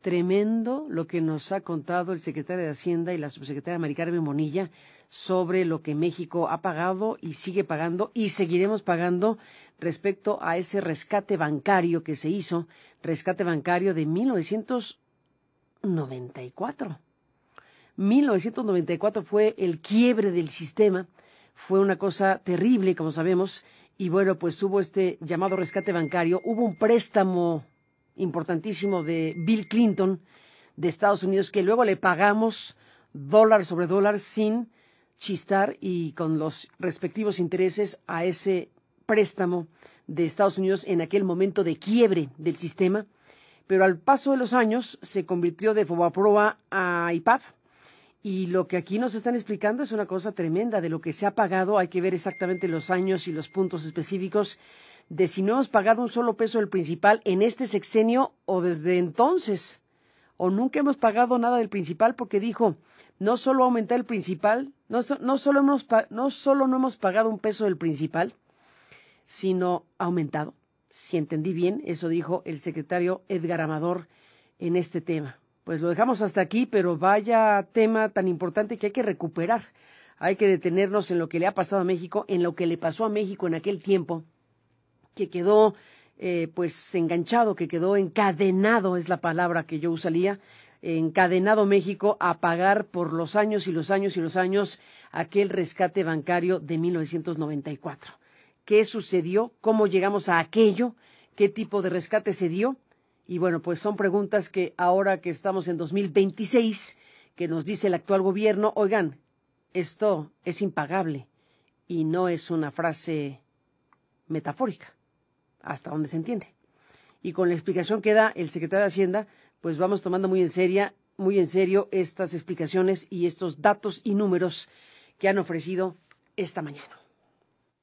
Tremendo lo que nos ha contado el secretario de Hacienda y la subsecretaria Mari Carmen Bonilla sobre lo que México ha pagado y sigue pagando y seguiremos pagando respecto a ese rescate bancario que se hizo, rescate bancario de 1994. 1994 fue el quiebre del sistema, fue una cosa terrible, como sabemos, y bueno, pues hubo este llamado rescate bancario, hubo un préstamo importantísimo de Bill Clinton de Estados Unidos que luego le pagamos dólar sobre dólar sin chistar y con los respectivos intereses a ese préstamo de Estados Unidos en aquel momento de quiebre del sistema, pero al paso de los años se convirtió de Fobaproa a IPAB. Y lo que aquí nos están explicando es una cosa tremenda de lo que se ha pagado. Hay que ver exactamente los años y los puntos específicos de si no hemos pagado un solo peso del principal en este sexenio o desde entonces, o nunca hemos pagado nada del principal, porque dijo, no solo aumentar el principal, no solo no hemos pagado un peso del principal, sino aumentado. Si entendí bien, eso dijo el secretario Edgar Amador en este tema. Pues lo dejamos hasta aquí, pero vaya tema tan importante que hay que recuperar. Hay que detenernos en lo que le ha pasado a México, en lo que le pasó a México en aquel tiempo, que quedó pues enganchado, que quedó encadenado, es la palabra que yo usaría, encadenado México a pagar por los años y los años y los años aquel rescate bancario de 1994. ¿Qué sucedió? ¿Cómo llegamos a aquello? ¿Qué tipo de rescate se dio? Y bueno, pues son preguntas que ahora que estamos en 2026, que nos dice el actual gobierno, oigan, esto es impagable y no es una frase metafórica, hasta donde se entiende. Y con la explicación que da el secretario de Hacienda, pues vamos tomando muy en serio estas explicaciones y estos datos y números que han ofrecido esta mañana.